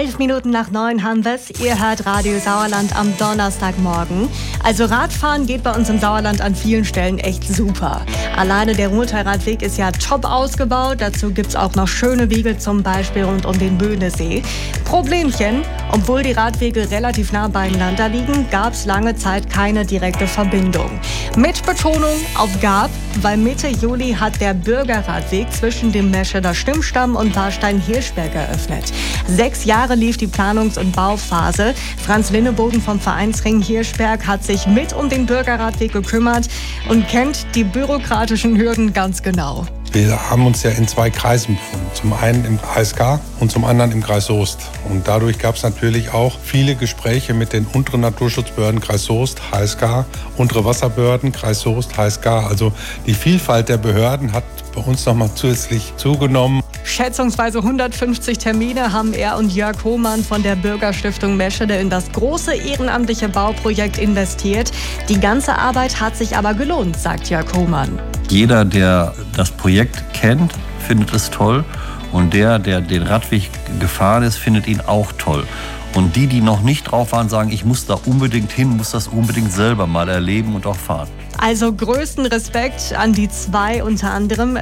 8:11 haben wir's. Ihr hört Radio Sauerland am Donnerstagmorgen. Also Radfahren geht bei uns im Sauerland an vielen Stellen echt super. Alleine der Ruhrtalradweg ist ja top ausgebaut. Dazu gibt's auch noch schöne Wege, zum Beispiel rund um den Böhnesee. Problemchen: Obwohl die Radwege relativ nah beieinander liegen, gab's lange Zeit keine direkte Verbindung. Mit Betonung auf gab, weil Mitte Juli hat der Bürgerradweg zwischen dem Mescheder Stimmstamm und Warstein-Hirschberg eröffnet. 6 Jahre lief die Planungs- und Bauphase. Franz Linnebogen vom Vereinsring Hirschberg hat sich mit um den Bürgerradweg gekümmert und kennt die bürokratischen Hürden ganz genau. Wir haben uns ja in 2 Kreisen befunden. Zum einen im HSK und zum anderen im Kreis Soest. Und dadurch gab es natürlich auch viele Gespräche mit den unteren Naturschutzbehörden Kreis Soest, HSK, untere Wasserbehörden Kreis Soest, HSK. Also die Vielfalt der Behörden hat bei uns nochmal zusätzlich zugenommen. Schätzungsweise 150 Termine haben er und Jörg Hohmann von der Bürgerstiftung Meschede in das große ehrenamtliche Bauprojekt investiert. Die ganze Arbeit hat sich aber gelohnt, sagt Jörg Hohmann. Jeder, der das Projekt kennt, findet es toll. Und der den Radweg gefahren ist, findet ihn auch toll. Und die noch nicht drauf waren, sagen, ich muss da unbedingt hin, muss das unbedingt selber mal erleben und auch fahren. Also größten Respekt an die 2 unter anderem.